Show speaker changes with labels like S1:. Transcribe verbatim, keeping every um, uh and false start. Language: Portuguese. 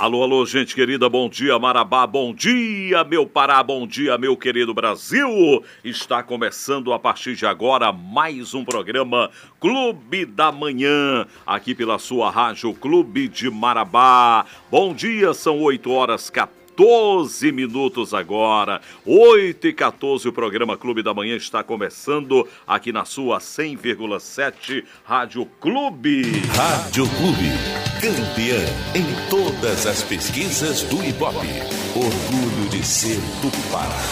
S1: Alô, alô, gente querida, bom dia Marabá, bom dia meu Pará, bom dia meu querido Brasil. Está começando a partir de agora mais um programa Clube da Manhã, aqui pela sua rádio Clube de Marabá. Bom dia, são oito horas quatorze minutos agora, oito e quatorze, o programa Clube da Manhã está começando aqui na sua cem vírgula sete Rádio Clube.
S2: Rádio Clube, campeã em todas as pesquisas do Ibope. Orgulho de ser do Pará.